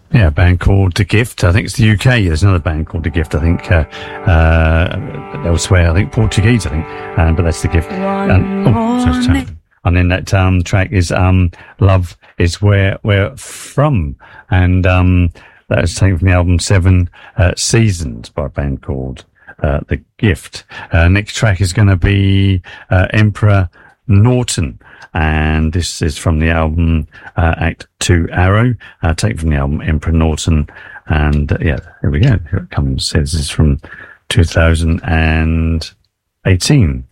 Yeah, a band called The Gift. I think it's the UK. There's another band called The Gift. I think elsewhere. I think Portuguese. I think, but that's The Gift. And then that track is "Love Is Where We're From," and that was taken from the album Seven Seasons by a band called The Gift. Next track is going to be Emperor Norton, and this is from the album Act 2 Arrow, taken from the album Emperor Norton. And yeah, here we go. Here it comes. It says it's from 2018.